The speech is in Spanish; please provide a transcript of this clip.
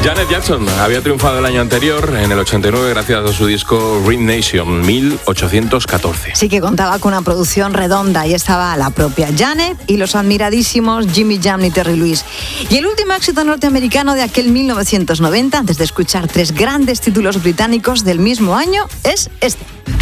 Janet Jackson había triunfado el año anterior, en el 89, gracias a su disco Rhythm Nation, 1814. Sí que contaba con una producción redonda y estaba la propia Janet y los admiradísimos Jimmy Jam y Terry Lewis. Y el último éxito norteamericano de aquel 1990, antes de escuchar 3 grandes títulos británicos del mismo año, es este.